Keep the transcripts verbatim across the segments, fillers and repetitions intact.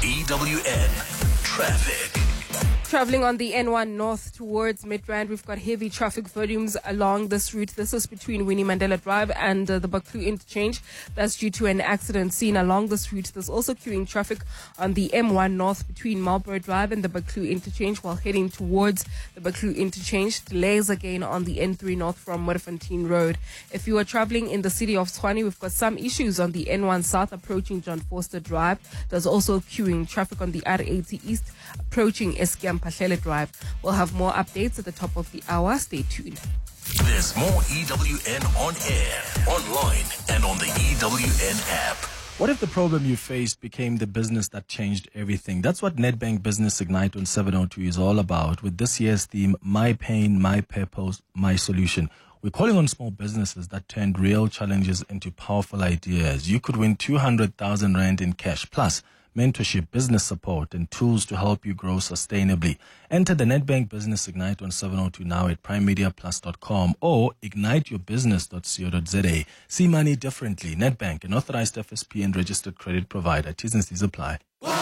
E W N Traffic. Traveling on the N one north towards Midrand, we've got heavy traffic volumes along this route. This is between Winnie Mandela Drive and uh, the Buccleuch interchange. That's due to an accident seen along this route. There's also queuing traffic on the M one north between Marlborough Drive and the Buccleuch interchange while heading towards the Buccleuch interchange. Delays again on the N three north from Modderfontein Road. If you are traveling in the city of Tshwane, we've got some issues on the N one south approaching John Forster Drive. There's also queuing traffic on the R eighty east approaching Eskiam Pahlele Drive. We'll have more updates at the top of the hour. Stay tuned. There's more E W N on air, online, and on the E W N app. What if the problem you faced became the business that changed everything? That's what Nedbank Business Ignite on seven oh two is all about, with this year's theme, My Pain, My Purpose, My Solution. We're calling on small businesses that turned real challenges into powerful ideas. You could win two hundred thousand rand in cash, plus mentorship, business support, and tools to help you grow sustainably. Enter the Nedbank Business Ignite on seven oh two now at prime media plus dot com or ignite your business dot co dot za. See money differently. Nedbank, an authorized F S P and registered credit provider. T's and C's apply.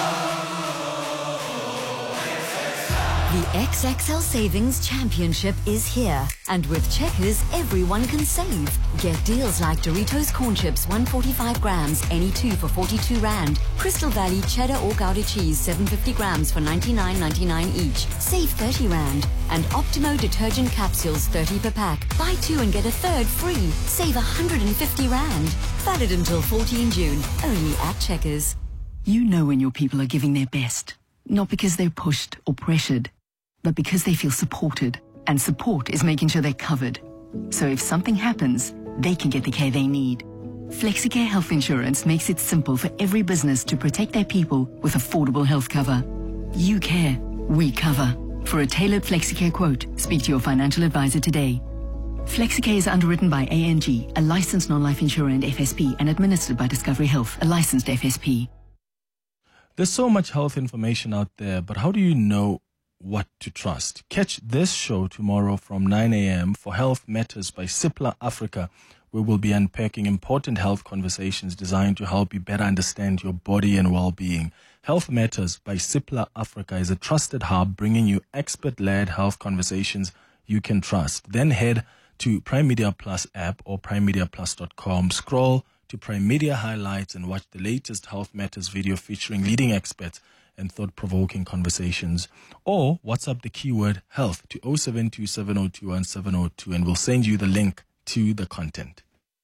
The X X L Savings Championship is here. And with Checkers, everyone can save. Get deals like Doritos Corn Chips, one hundred forty-five grams, any two for forty-two rand. Crystal Valley Cheddar or Gouda Cheese, seven hundred fifty grams for ninety-nine ninety-nine each. Save thirty rand. And Optimo Detergent Capsules, thirty per pack. Buy two and get a third free. Save one hundred fifty rand. Valid until fourteenth June. Only at Checkers. You know when your people are giving their best. Not because they're pushed or pressured, but because they feel supported. And support is making sure they're covered. So if something happens, they can get the care they need. FlexiCare Health Insurance makes it simple for every business to protect their people with affordable health cover. You care, we cover. For a tailored FlexiCare quote, speak to your financial advisor today. FlexiCare is underwritten by A N G, a licensed non-life insurer and F S P, and administered by Discovery Health, a licensed F S P. There's so much health information out there, but how do you know what to trust? Catch this show tomorrow from nine a.m. for Health Matters by Cipla Africa, where we'll be unpacking important health conversations designed to help you better understand your body and well-being. Health Matters by Cipla Africa is a trusted hub bringing you expert-led health conversations you can trust. Then head to Prime Media Plus app or prime media plus dot com. Scroll to Prime Media Highlights and watch the latest Health Matters video featuring leading experts and thought-provoking conversations. Or WhatsApp the keyword health to oh seven two seven oh two one seven oh two and we'll send you the link to the content.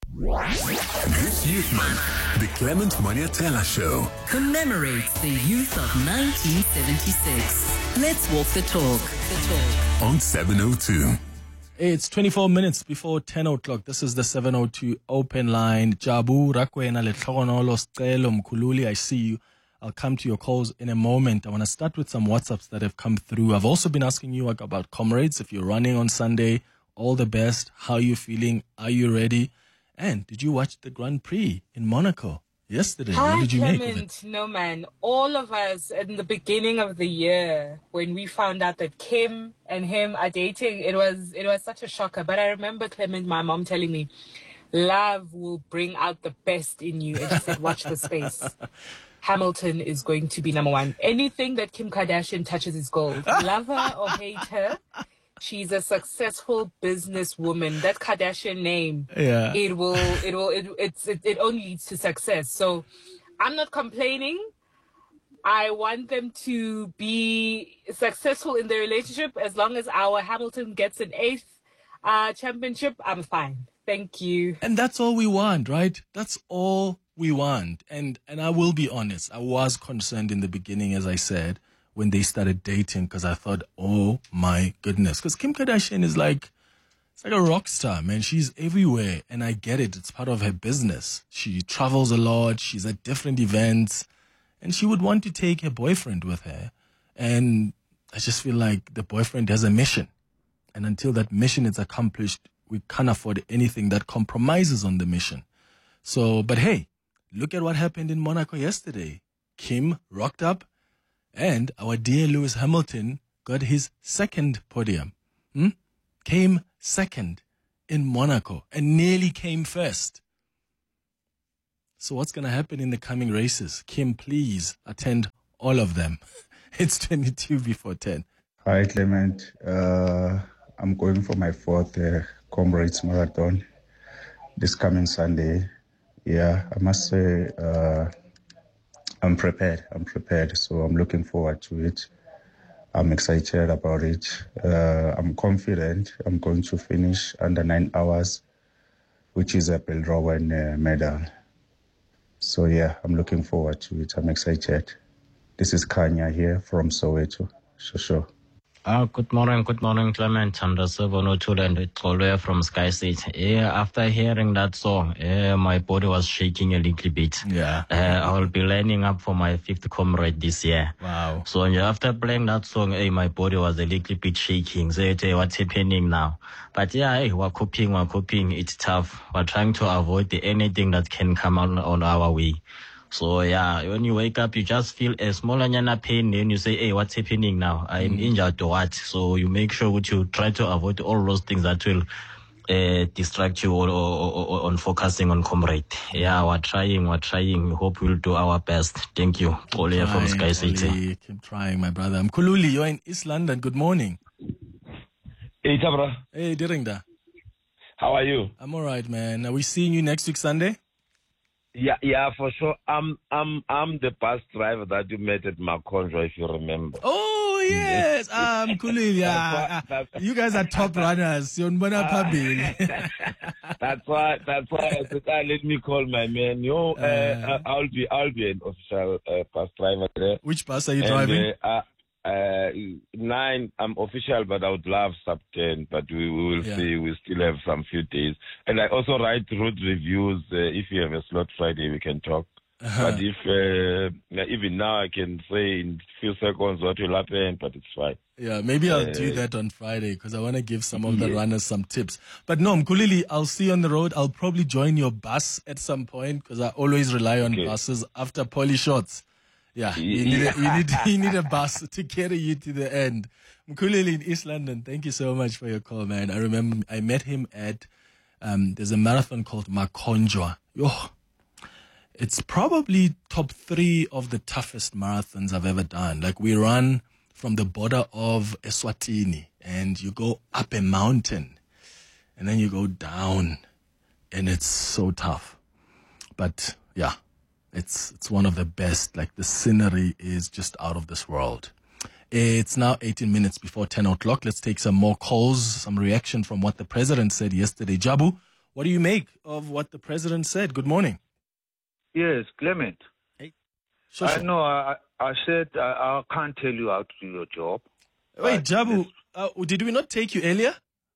This Youth Month, the Clement Maniatela Show commemorates the youth of nineteen seventy-six. Let's walk the talk. The talk. On seven oh two. It's twenty-four minutes before ten o'clock. This is the seven oh two open line. Jabu, Rakwena, Letlogonolo, Stelo, Mkululi, I see you. I'll come to your calls in a moment. I want to start with some WhatsApps that have come through. I've also been asking you about comrades. If you're running on Sunday, all the best. How are you feeling? Are you ready? And did you watch the Grand Prix in Monaco yesterday? Hi, what did you Clement. make of it? No, man. All of us in the beginning of the year, when we found out that Kim and him are dating, it was it was such a shocker. But I remember, Clement, my mom telling me, love will bring out the best in you. And she said, watch the space. Hamilton is going to be number one. Anything that Kim Kardashian touches is gold. Love her or hate her, she's a successful businesswoman. That Kardashian name, Yeah. it will, it will, it, it's, it, it only leads to success. So I'm not complaining. I want them to be successful in their relationship. As long as our Hamilton gets an eighth uh, championship, I'm fine. Thank you. And that's all we want, right? That's all we want. And and I will be honest, I was concerned in the beginning, as I said, when they started dating, because I thought, oh my goodness. Because Kim Kardashian is like, it's like a rock star, man. She's everywhere. And I get it. It's part of her business. She travels a lot. She's at different events. And she would want to take her boyfriend with her. And I just feel like the boyfriend has a mission. And until that mission is accomplished, we can't afford anything that compromises on the mission. So, but hey, look at what happened in Monaco yesterday. Kim rocked up, and our dear Lewis Hamilton got his second podium. Hmm? Came second in Monaco and nearly came first. So what's going to happen in the coming races? Kim, please attend all of them. It's twenty-two before ten. Hi, Clement. Uh, I'm going for my fourth uh, Comrades Marathon this coming Sunday. Yeah, I must say uh, I'm prepared. I'm prepared. So I'm looking forward to it. I'm excited about it. Uh, I'm confident I'm going to finish under nine hours, which is a Bill Rowan uh, medal. So yeah, I'm looking forward to it. I'm excited. This is Kanya here from Soweto. Sure, sure. Uh, good morning, good morning, Clement. I'm the seven oh two and it's Olwe from Sky State. Yeah, after hearing that song, yeah, my body was shaking a little bit. Yeah. Uh, I will be lining up for my fifth comrade this year. Wow. So yeah, after playing that song, hey, my body was a little bit shaking. So hey, what's happening now? But yeah, hey, we're coping, we're coping. It's tough. We're trying to avoid the, anything that can come on, on our way. So yeah, when you wake up, you just feel a small anyana pain, and you say, hey, what's happening now? I'm mm. injured or what? So you make sure that you try to avoid all those things that will uh, distract you or, or, or on focusing on comrade. Yeah, we're trying, we're trying. We hope we'll do our best. Thank you. Ole from Sky City. Keep trying, my brother. I'm Kululi. You're in East London. Good morning. Hey, Tabra. Hey, Diringda. How are you? I'm all right, man. Are we seeing you next week Sunday? Yeah, yeah, for sure. I'm, I'm, I'm the bus driver that you met at Makonjo, if you remember. Oh yes, um, Kulil, yeah. You guys are top runners. You're That's why. That's why I said, ah, let me call my man. Yo, uh, uh, I'll be, I'll be an official uh, bus driver there. Which bus are you and, driving? Uh, uh, nine. I'm official, but I would love sub ten. But we, we will Yeah. see. We still have some few days. And I also write road reviews. Uh, if you have a slot Friday, we can talk. Uh-huh. But if uh, even now I can say in few seconds what will happen, but it's fine. Yeah, maybe I'll Uh, do that on Friday because I want to give some of the yeah. runners some tips. But no, Mkulili, I'll see you on the road. I'll probably join your bus at some point because I always rely on Okay. buses after poly shots. Yeah, you need, a, you, need, you need a bus to carry you to the end. Mkulili in East London, thank you so much for your call, man. I remember I met him at, um, there's a marathon called Makonjwa. Oh, it's probably top three of the toughest marathons I've ever done. Like we run from the border of Eswatini and you go up a mountain and then you go down and it's so tough. But yeah, it's it's one of the best. Like the scenery is just out of this world. It's now eighteen minutes before ten o'clock. Let's take some more calls, some reaction from what the president said yesterday. Jabu, what do you make of what the president said? Good morning. Yes, Clement. Hey. Sure, I sure. know. I, I said I, I can't tell you how to do your job. Wait, but Jabu, uh, did we not take you earlier?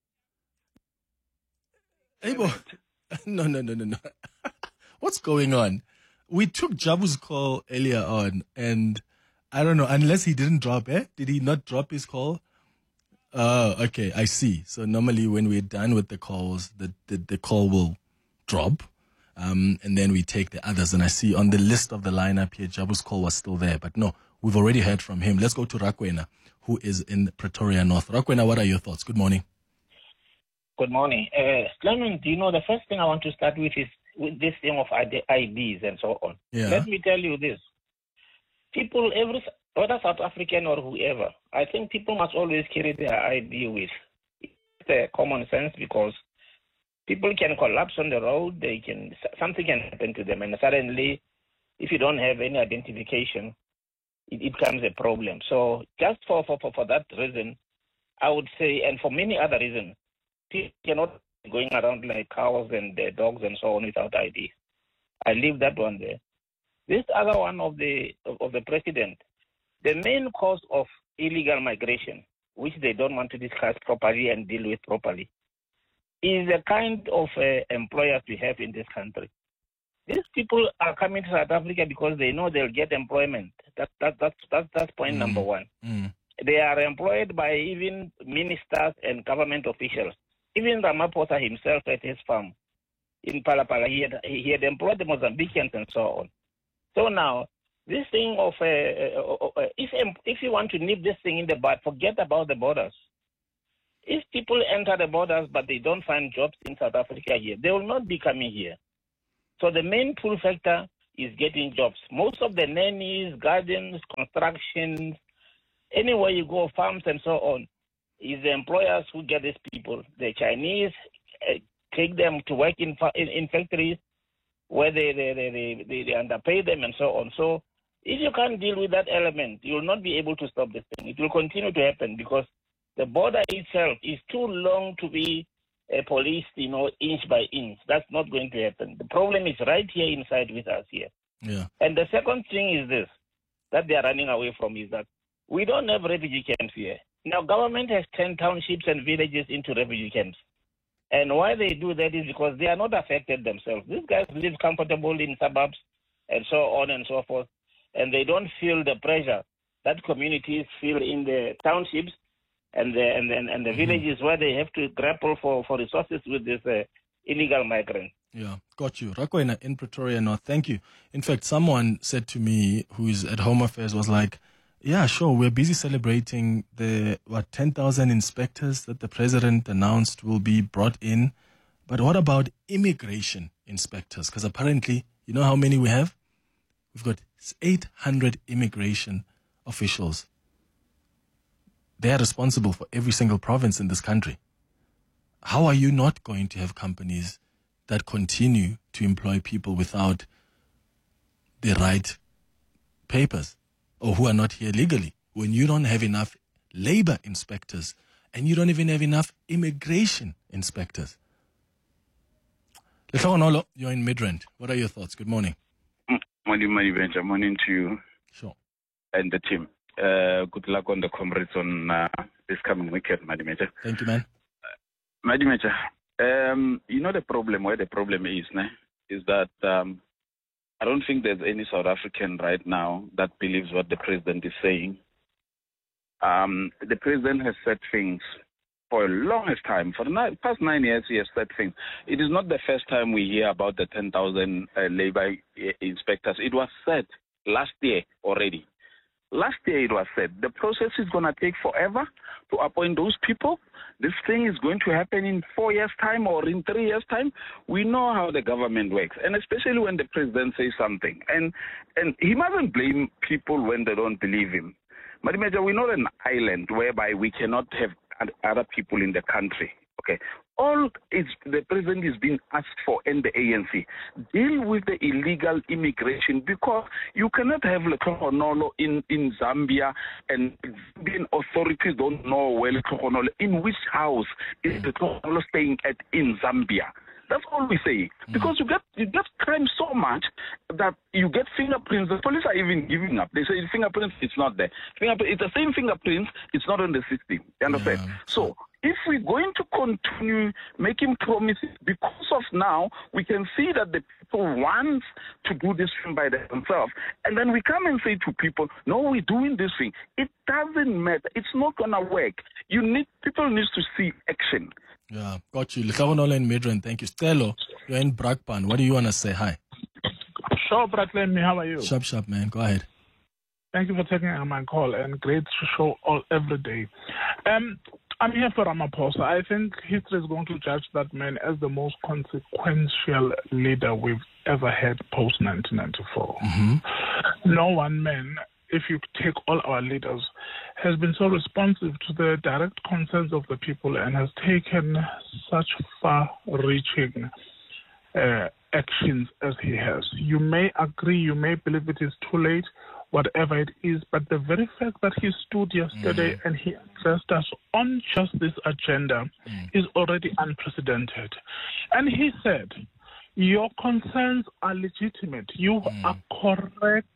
Hey, boy. No, no, no, no, no. What's going on? We took Jabu's call earlier on, and I don't know, unless he didn't drop, eh? Did he not drop his call? Oh, okay, I see. So normally when we're done with the calls, the, the, the call will drop, um, and then we take the others. And I see on the list of the lineup here, Jabu's call was still there, but no, we've already heard from him. Let's go to Rakwena, who is in Pretoria North. Rakwena, what are your thoughts? Good morning. Good morning. Uh, Clement, you know, the first thing I want to start with is with this thing of I Ds and so on. Yeah. Let me tell you this. People, every, whether South African or whoever, I think people must always carry their I D with. It's uh, common sense because people can collapse on the road, they can something can happen to them, and suddenly, if you don't have any identification, it, it becomes a problem. So just for, for, for, for that reason, I would say, and for many other reasons, people cannot be going around like cows and uh, dogs and so on without I D. I leave that one there. This other one of the of, of the president, the main cause of illegal migration, which they don't want to discuss properly and deal with properly, is the kind of uh, employers we have in this country. These people are coming to South Africa because they know they'll get employment. That, that, that's, that's, that's point mm. number one. Mm. They are employed by even ministers and government officials. Even Ramaphosa himself at his farm in Palapala, he had, he had employed the Mozambicans and so on. So now, this thing of, uh, uh, uh, if, if you want to nip this thing in the bud, forget about the borders. If people enter the borders but they don't find jobs in South Africa here, they will not be coming here. So the main pull factor is getting jobs. Most of the nannies, gardens, constructions, anywhere you go, farms and so on, is the employers who get these people. The Chinese uh, take them to work in in, in factories where they they, they, they, they, they underpay them and so on. So if you can't deal with that element, you will not be able to stop this thing. It will continue to happen because the border itself is too long to be uh, policed, you know, inch by inch. That's not going to happen. The problem is right here inside with us here. Yeah. And the second thing is this, that they are running away from, is that we don't have refugee camps here. Now, government has turned townships and villages into refugee camps. And why they do that is because they are not affected themselves. These guys live comfortable in suburbs and so on and so forth, and they don't feel the pressure that communities feel in the townships and the and the, and the mm-hmm. villages where they have to grapple for, for resources with this uh, illegal migrants. Yeah, got you. Rakwena in Pretoria North, thank you. In fact, someone said to me who is at Home Affairs was like, yeah, sure, we're busy celebrating the, what, ten thousand inspectors that the president announced will be brought in. But what about immigration inspectors? Because apparently, you know how many we have? We've got eight hundred immigration officials. They are responsible for every single province in this country. How are you not going to have companies that continue to employ people without the right papers or who are not here legally when you don't have enough labor inspectors and you don't even have enough immigration inspectors? Lehlogonolo, you're in Midrand. What are your thoughts? Good morning. Morning, Money Venture. Morning to you. Sure. And the team. Uh, good luck on the comrades on uh, this coming weekend, Money Venture. Thank you, man. Uh, Money Venture, um, you know the problem, where the problem is, né? is that um, I don't think there's any South African right now that believes what the president is saying. Um, the president has said things for a longest time. For the ni- past nine years, he has said things. It is not the first time we hear about the ten thousand uh, labor uh, inspectors. It was said last year already. Last year it was said the process is going to take forever to appoint those people. This thing is going to happen in four years' time or in three years' time. We know how the government works, and especially when the president says something. And and he mustn't blame people when they don't believe him. But we're not an island whereby we cannot have other people in the country. Okay, all is the president is being asked for in the A N C. Deal with the illegal immigration, because you cannot have Lehlogonolo in, in Zambia and Zambian authorities don't know where Lehlogonolo, in which house is Lehlogonolo staying at in Zambia. That's all we say. Because you get you get crime so much that you get fingerprints. The police are even giving up. They say fingerprints, it's not there. Fingerprint, it's the same fingerprints, it's not on the system. You understand? Yeah. So if we're going to continue making promises, because of now, we can see that the people want to do this thing by themselves. And then we come and say to people, no, we're doing this thing. It doesn't matter. It's not going to work. You need people need to see action. Yeah, got you. Lehlogonolo in Midrand, thank you. Stelo, you're in Brakpan. What do you want to say? Hi. Sure, Brakpan, how are you? Sharp, sharp, man. Go ahead. Thank you for taking my call, and great show all every day. Um, I'm here for Ramaphosa. I think history is going to judge that man as the most consequential leader we've ever had post nineteen ninety-four. Mm-hmm. No one man, if you take all our leaders, has been so responsive to the direct concerns of the people and has taken such far-reaching uh, actions as he has. You may agree, you may believe it is too late, whatever it is, but the very fact that he stood yesterday mm. and he addressed us on just this agenda mm. is already unprecedented. And he said, your concerns are legitimate. You mm. are correct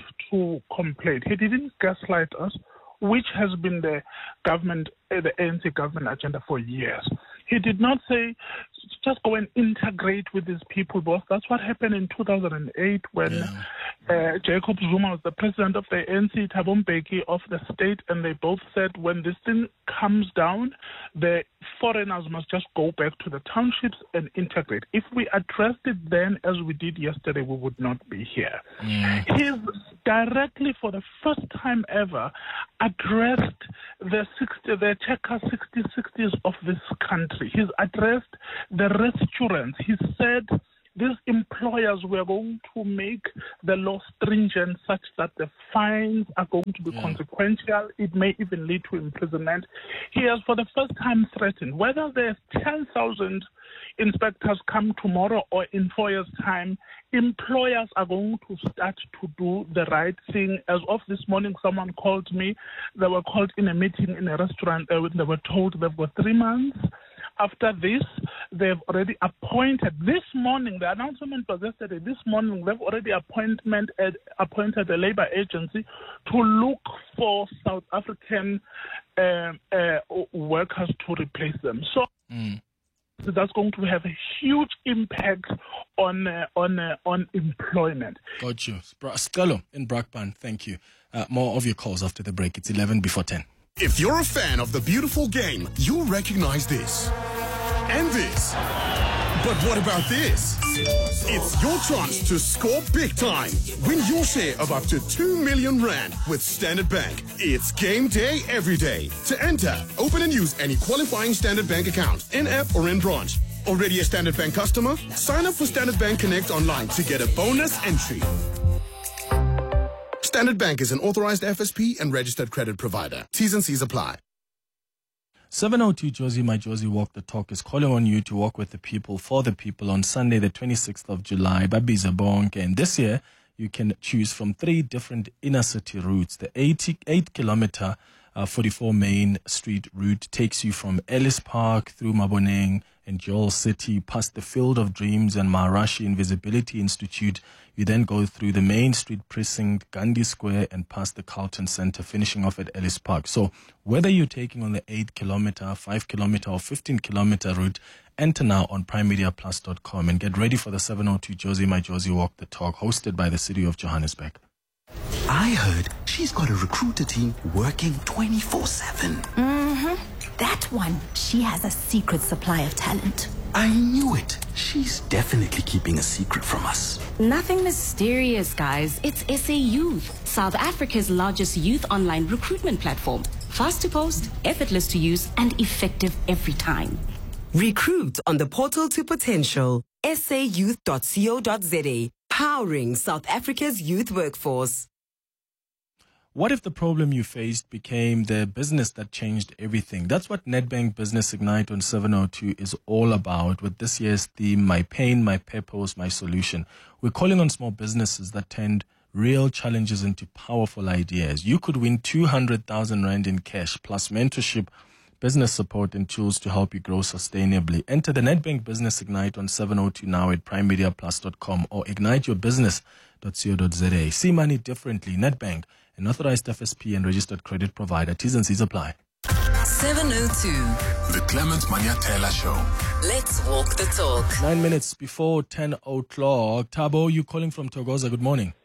to complain. He didn't gaslight us, which has been the government, the A N C government agenda for years. He did not say, just go and integrate with these people, boss. That's what happened in two thousand eight when yeah. uh, Jacob Zuma was the president of the A N C, Thabo Mbeki of the state, and they both said when this thing comes down, the foreigners must just go back to the townships and integrate. If we addressed it then as we did yesterday, we would not be here. Mm. He's directly, for the first time ever, addressed the sixty, the checker sixty sixties of this country. He's addressed the restaurants. He said these employers were going to make the law stringent such that the fines are going to be yeah. consequential. It may even lead to imprisonment. He has for the first time threatened whether there's ten thousand inspectors come tomorrow or in four years' time, employers are going to start to do the right thing. As of this morning, someone called me. They were called in a meeting in a restaurant. Uh, they were told they've got three months. After this, they've already appointed, this morning, the announcement was yesterday, this morning, they've already appointment, uh, appointed a labor agency to look for South African uh, uh, workers to replace them. So, mm. So that's going to have a huge impact on uh, on uh, on employment. Got you. Stelo in Brakpan, thank you. Uh, more of your calls after the break. It's eleven before ten. If you're a fan of the beautiful game, you'll recognize this. And this. But what about this? It's your chance to score big time. Win your share of up to two million rand with Standard Bank. It's game day every day. To enter, open and use any qualifying Standard Bank account, in-app or in branch. Already a Standard Bank customer? Sign up for Standard Bank Connect online to get a bonus entry. Standard Bank is an authorized F S P and registered credit provider. T's and C's apply. seven oh two Josie, my Josie Walk the Talk is calling on you to walk with the people, for the people on Sunday, the twenty-sixth of July, Babiza Bonke. And this year, you can choose from three different inner city routes. The eighty-eight kilometer uh, forty-four Main Street route takes you from Ellis Park through Maboneng and Joel City, past the Field of Dreams and Maharashi Invisibility Institute. You then go through the Main Street Precinct, Gandhi Square, and past the Carlton Center, finishing off at Ellis Park. So whether you're taking on the eight kilometer, five kilometer, or fifteen kilometer route, enter now on prime media plus dot com and get ready for the seven oh two Josie, my Josie Walk the Talk, hosted by the City of Johannesburg. I heard she's got a recruiter team working twenty-four seven. Mm-hmm. That one, she has a secret supply of talent. I knew it. She's definitely keeping a secret from us. Nothing mysterious, guys. It's S A Youth, South Africa's largest youth online recruitment platform. Fast to post, effortless to use, and effective every time. Recruit on the portal to potential. S A youth dot co dot za. Powering South Africa's youth workforce. What if the problem you faced became the business that changed everything? That's what Nedbank Business Ignite on seven oh two is all about, with this year's theme, My Pain, My Purpose, My Solution. We're calling on small businesses that turned real challenges into powerful ideas. You could win two hundred thousand rand in cash, plus mentorship, business support, and tools to help you grow sustainably. Enter the Nedbank Business Ignite on seven oh two now at prime media plus dot com or ignite your business dot co dot za. See money differently. Nedbank, an authorized F S P and registered credit provider. T's and C's apply. seven oh two. The Clement Maniatela Show. Let's walk the talk. Nine minutes before ten o'clock. Tabo, you calling from Togoza. Good morning.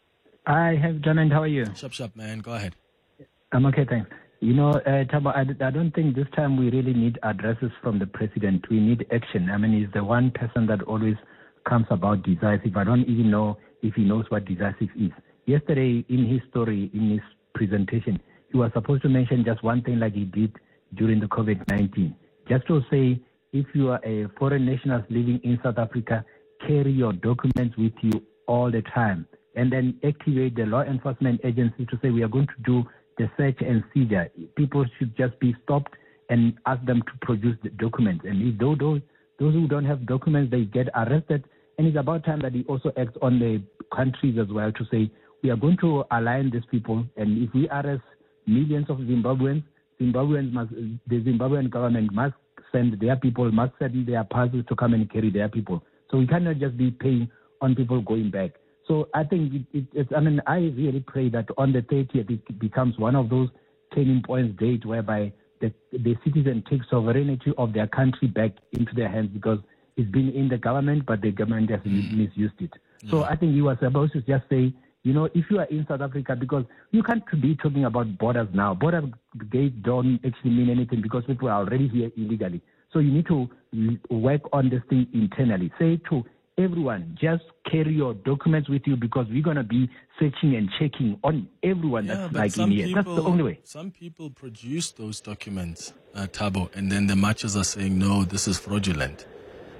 I have John, and how are you? Shop, shop, man. Go ahead. I'm okay, thanks. You know, uh, Tabo, I, I don't think this time we really need addresses from the president. We need action. I mean, he's the one person that always comes about decisive. I don't even know if he knows what decisive is. Yesterday, in his story, in his presentation, he was supposed to mention just one thing like he did during the COVID nineteen. Just to say, if you are a foreign national living in South Africa, carry your documents with you all the time. And then activate the law enforcement agency to say we are going to do the search and seizure. People should just be stopped and ask them to produce the documents. And if those, those who don't have documents, they get arrested. And it's about time that he also acts on the countries as well to say, we are going to align these people. And if we arrest millions of Zimbabweans, Zimbabweans must, the Zimbabwean government must send their people, must send their parcels to come and carry their people. So we cannot just be paying on people going back. So I think it, it, it's, I mean, I really pray that on the thirtieth it becomes one of those turning points date whereby the, the citizen takes sovereignty of their country back into their hands, because it's been in the government, but the government has mm. misused it. Yeah. So I think he was supposed to just say, you know, if you are in South Africa, because you can't be talking about borders now. Border gates don't actually mean anything because people are already here illegally. So you need to work on this thing internally. Say to everyone, just carry your documents with you, because we're going to be searching and checking on everyone yeah, that's but like some in here. People, That's the only way. Some people produce those documents, uh, Tabo, and then the matches are saying, no, this is fraudulent.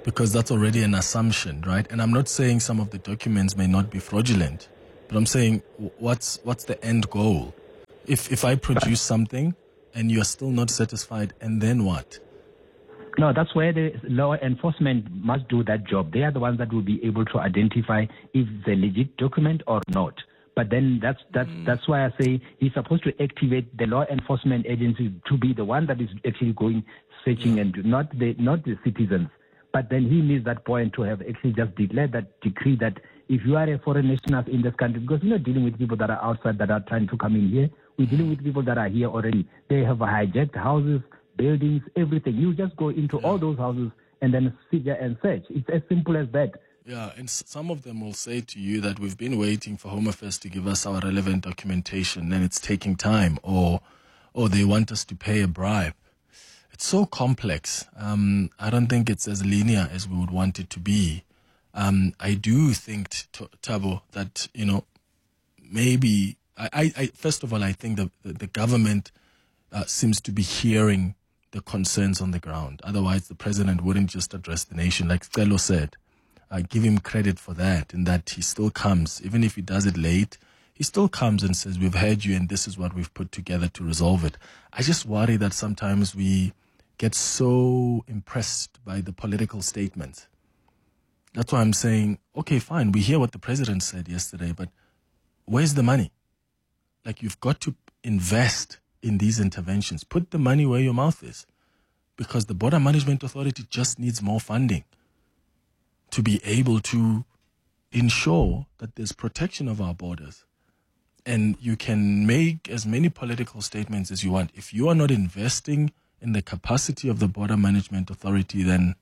because that's already an assumption, right? And I'm not saying some of the documents may not be fraudulent, but I'm saying what's what's the end goal? If if I produce something and you're still not satisfied, and then what? No, that's where the law enforcement must do that job. They are the ones that will be able to identify if it's a legit document or not. But then that's that's mm. that's why I say he's supposed to activate the law enforcement agency to be the one that is actually going searching, and not the not the citizens. But then he needs that point to have actually just declared that decree that if you are a foreign national in this country, because we're not dealing with people that are outside that are trying to come in here, we're dealing with people that are here already. They have hijacked houses, buildings, everything. You just go into yeah. all those houses and then sit there and search. It's as simple as that. Yeah, and s- some of them will say to you that we've been waiting for Home Affairs to give us our relevant documentation and it's taking time, or or they want us to pay a bribe. It's so complex. Um, I don't think it's as linear as we would want it to be. Um, I do think, t- Tabo, that, you know, maybe, I, I, I first of all, I think the, the, the government uh, seems to be hearing the concerns on the ground. Otherwise, the president wouldn't just address the nation. Like Stelo said, I give him credit for that, in that he still comes, even if he does it late, he still comes and says, we've heard you and this is what we've put together to resolve it. I just worry that sometimes we get so impressed by the political statements. That's why I'm saying, okay, fine, we hear what the president said yesterday, but where's the money? Like, you've got to invest in these interventions. Put the money where your mouth is, because the Border Management Authority just needs more funding to be able to ensure that there's protection of our borders. And you can make as many political statements as you want. If you are not investing in the capacity of the Border Management Authority, then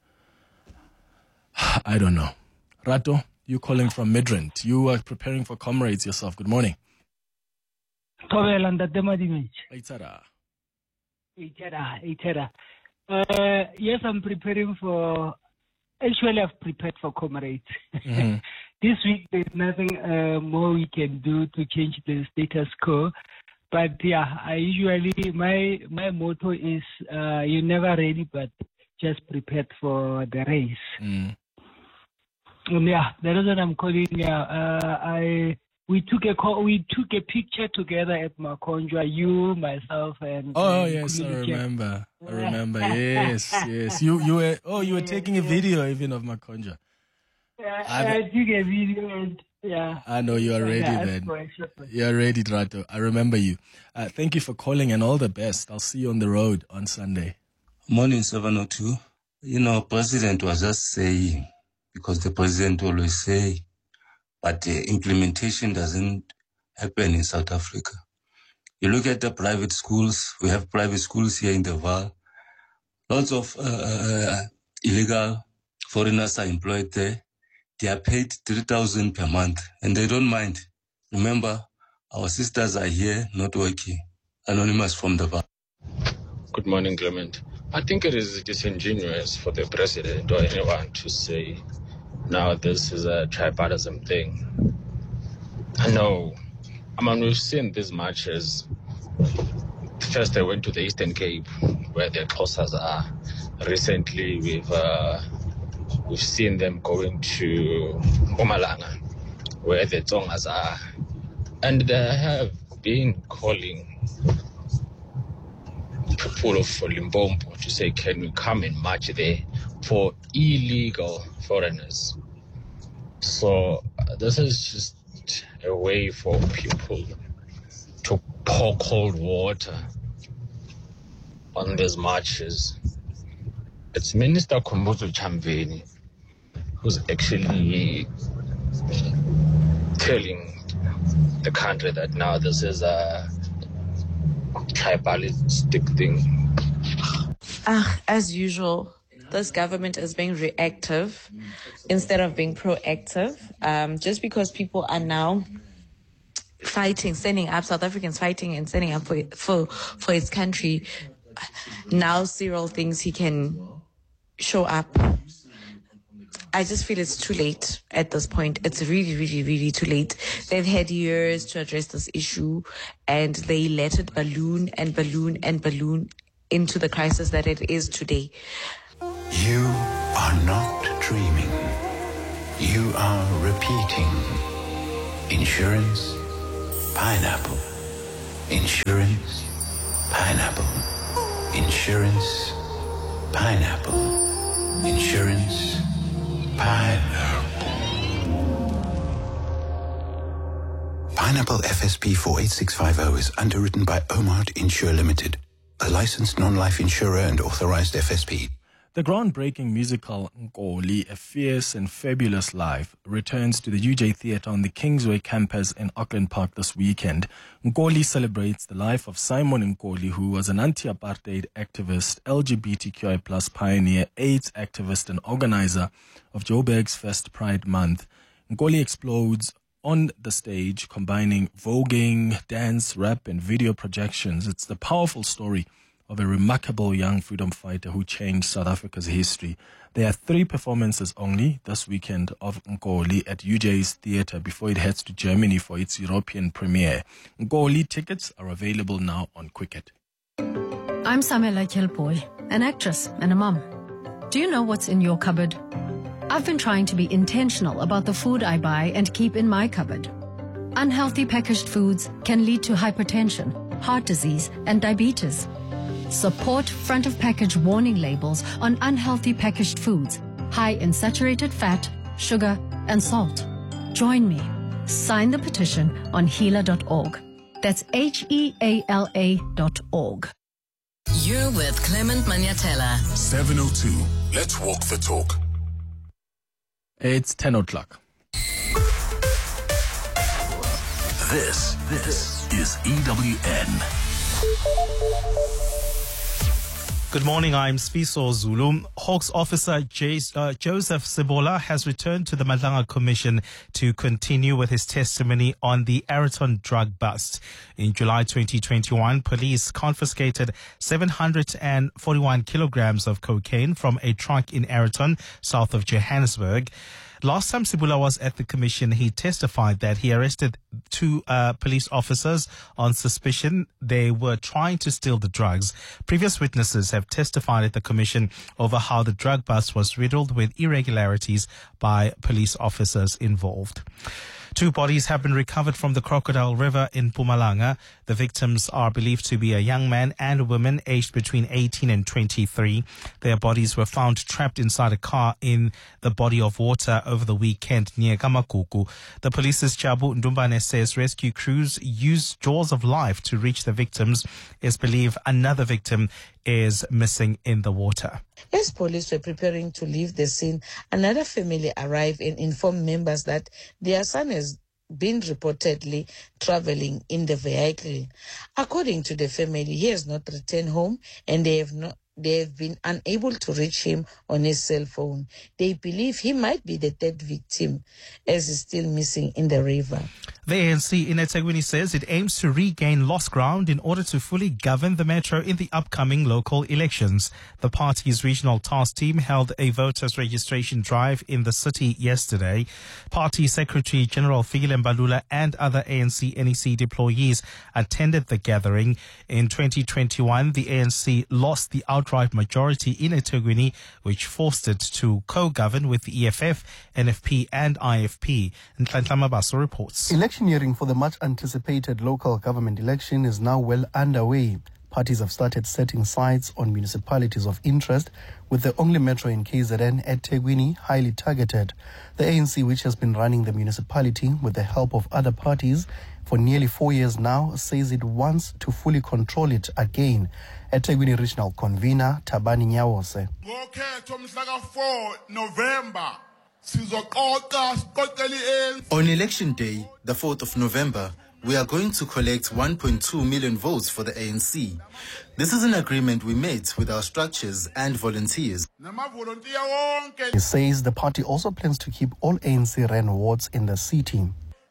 I don't know. Rato, you calling from Midrand. You are preparing for Comrades yourself. Good morning. Itara, Itara. Uh, yes, I'm preparing for. Actually, I've prepared for Comrades. Mm-hmm. This week, there's nothing uh, more we can do to change the status quo. But yeah, I usually, my my motto is, uh, you're never ready, but just prepared for the race. Mm. And yeah, the reason I'm calling, yeah, uh, I we took a call, we took a picture together at Makonjwa, you, myself, and oh uh, yes, I remember. I remember. Yes, yes. You you were oh you were yeah, taking a video even of Makonjwa. Yeah, I, I took a video and yeah. I know you are ready, yeah, then. You are ready, Rato. I remember you. Uh, thank you for calling and all the best. I'll see you on the road on Sunday. Morning, seven oh two. You know, President was just saying, because the President always say, but the implementation doesn't happen in South Africa. You look at the private schools, we have private schools here in the Vaal. Lots of uh, uh, illegal foreigners are employed there. They are paid three thousand per month, and they don't mind. Remember, our sisters are here not working. Anonymous from the Vaal. Good morning, Clement. I think it is disingenuous for the president or anyone to say, now this is a tribalism thing. I know. I mean, we've seen these marches. First, they went to the Eastern Cape, where the Xhosas are. Recently, we've uh, we've seen them going to Mpumalanga, where the Tsongas are. And they have been calling people of Limpopo to say, can we come and march there for illegal foreigners? So uh, this is just a way for people to pour cold water on these marches. It's Minister Khumbudzo Chamveni who's actually telling the country that now this is a tribalistic thing. Ah, as usual, this government is being reactive instead of being proactive. Um, just because people are now fighting, standing up, South Africans fighting and standing up for for for its country. Now Cyril thinks he can show up. I just feel it's too late at this point. It's really, really, really too late. They've had years to address this issue, and they let it balloon and balloon and balloon into the crisis that it is today. You are not are repeating. Insurance, pineapple. Insurance, pineapple. Insurance, pineapple. Insurance, pineapple. Pineapple F S P four eight six five zero is underwritten by Omart Insure Limited, a licensed non-life insurer and authorized F S P. The groundbreaking musical Nkoli, A Fierce and Fabulous Life, returns to the U J Theatre on the Kingsway campus in Auckland Park this weekend. Nkoli celebrates the life of Simon Nkoli, who was an anti-apartheid activist, L G B T Q I plus pioneer, AIDS activist and organizer of Joburg's first Pride Month. Nkoli explodes on the stage, combining voguing, dance, rap and video projections. It's the powerful story of a remarkable young freedom fighter who changed South Africa's history. There are three performances only this weekend of Nkoli at U J's Theatre before it heads to Germany for its European premiere. Nkoli tickets are available now on Quicket. I'm Samela Kelpoy, an actress and a mum. Do you know what's in your cupboard? I've been trying to be intentional about the food I buy and keep in my cupboard. Unhealthy packaged foods can lead to hypertension, heart disease, and diabetes. Support front of package warning labels on unhealthy packaged foods, high in saturated fat, sugar, and salt. Join me. Sign the petition on heala dot org. That's H E A L A dot org. You're with Clement Maniatella. seven oh two. Let's walk the talk. It's ten o'clock. This, this is E W N. Good morning, I'm Sfiso Zulu. Hawks officer J- uh, Joseph Sibola has returned to the Madlanga Commission to continue with his testimony on the Aeroton drug bust. In July twenty twenty-one, police confiscated seven hundred forty-one kilograms of cocaine from a truck in Aeroton, south of Johannesburg. Last time Sibula was at the commission, he testified that he arrested two uh, police officers on suspicion they were trying to steal the drugs. Previous witnesses have testified at the commission over how the drug bust was riddled with irregularities by police officers involved. Two bodies have been recovered from the Crocodile River in Mpumalanga. The victims are believed to be a young man and a woman aged between eighteen and twenty-three. Their bodies were found trapped inside a car in the body of water over the weekend near Kamakuku. The police's Chabu Ndumbane says rescue crews used jaws of life to reach the victims. It's believed another victim is missing in the water. As police were preparing to leave the scene, another family arrived and informed members that their son has been reportedly traveling in the vehicle. According to the family, he has not returned home and they have not They have been unable to reach him on his cell phone. They believe he might be the third victim as he's still missing in the river. The A N C in eThekwini says it aims to regain lost ground in order to fully govern the metro in the upcoming local elections. The party's regional task team held a voters registration drive in the city yesterday. Party Secretary General Fikile Mbalula and other A N C N E C deployees attended the gathering. In twenty twenty-one, the A N C lost the outright majority in eThekwini, which forced it to co-govern with the E F F, N F P and I F P. Nhlanhla Mabaso reports. Electioneering for the much-anticipated local government election is now well underway. Parties have started setting sights on municipalities of interest, with the only metro in K Z N, eThekwini, highly targeted. The A N C, which has been running the municipality with the help of other parties for nearly four years now, says it wants to fully control it again. eThekwini Regional Convener Tabani Nyawose. On election day, the fourth of November, we are going to collect one point two million votes for the A N C. This is an agreement we made with our structures and volunteers. He says the party also plans to keep all A N C-run wards in the city.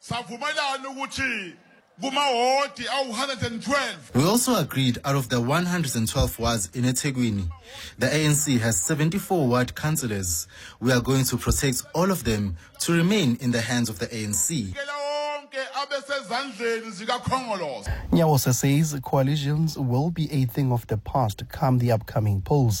We also agreed out of the one hundred twelve wards in eThekwini, the A N C has seventy-four ward councillors. We are going to protect all of them to remain in the hands of the A N C. Nyawose says coalitions will be a thing of the past come the upcoming polls.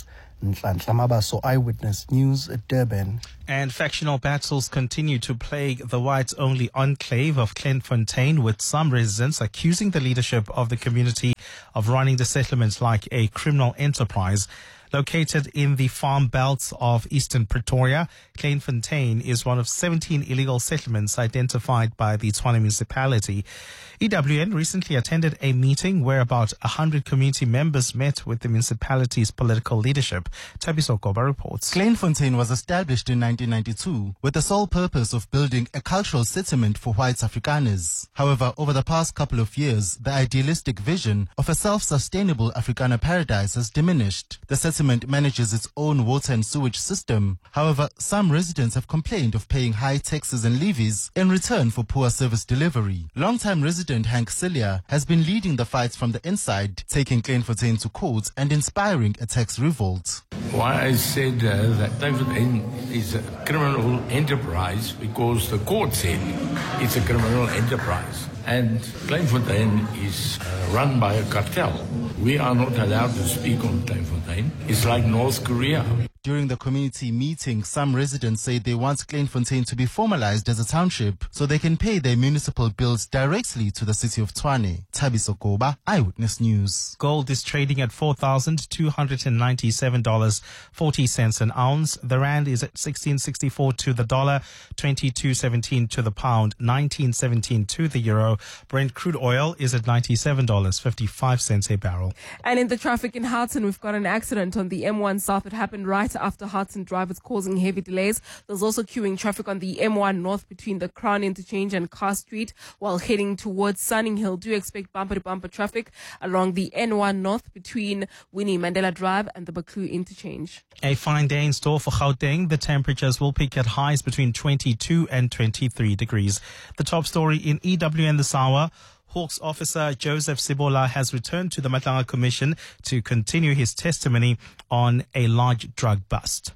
Nhlanhla Mabaso, Eyewitness News, Durban. And factional battles continue to plague the whites-only enclave of Klein-Fontaine, with some residents accusing the leadership of the community of running the settlement like a criminal enterprise. Located in the farm belts of eastern Pretoria, Klein-Fontaine is one of seventeen illegal settlements identified by the Tshwane municipality. E W N recently attended a meeting where about one hundred community members met with the municipality's political leadership. Tabiso Goba reports. Klein-Fontaine was established in nineteen ninety-two with the sole purpose of building a cultural settlement for white Afrikaners. However, over the past couple of years, the idealistic vision of a self-sustainable Afrikaner paradise has diminished. The settlement manages its own water and sewage system. However, some residents have complained of paying high taxes and levies in return for poor service delivery. Longtime resident Hank Cilia has been leading the fights from the inside, taking Klein-Fontaine to court and inspiring a tax revolt. Why I said uh, that Klein-Fontaine is a criminal enterprise because the court said it's a criminal enterprise. And Klein-Fontaine is uh, run by a cartel. We are not allowed to speak on Klein-Fontaine. It's like North Korea. During the community meeting, some residents say they want Klein-Fontaine to be formalized as a township so they can pay their municipal bills directly to the city of Tshwane. Tabiso Goba, Eyewitness News. Gold is trading at four thousand two hundred ninety-seven dollars and forty cents an ounce. The rand is at sixteen sixty-four to the dollar, twenty-two seventeen to the pound, nineteen seventeen to the euro. Brent crude oil is at ninety-seven dollars and fifty-five cents a barrel. And in the traffic in Houghton, we've got an accident on the M one South that happened right after Hudson Drive. It's causing heavy delays. There's also queuing traffic on the M one North between the Crown Interchange and Carr Street while heading towards Sunning Hill. Do expect bumper-to-bumper traffic along the N one North between Winnie Mandela Drive and the Baklu Interchange. A fine day in store for Gauteng. The temperatures will peak at highs between twenty-two and twenty-three degrees. The top story in E W N this hour. Hawks officer Joseph Sibola has returned to the Matlanga Commission to continue his testimony on a large drug bust.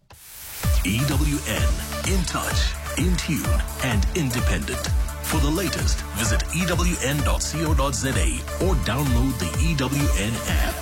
E W N, in touch, in tune, and independent. For the latest, visit E W N dot co dot za or download the E W N app.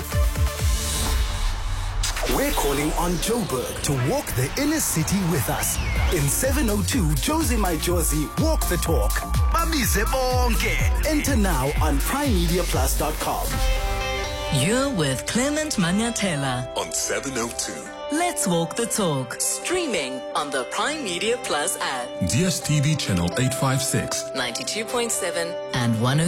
We're calling on Joburg to walk the inner city with us. In seven oh two, Josie My Josie, walk the talk. Babize bonke. Enter now on prime media plus dot com. You're with Clement Manyatela on seven oh two. Let's walk the talk. Streaming on the Prime Media Plus app. D S T V channel eight fifty-six. ninety-two point seven and one oh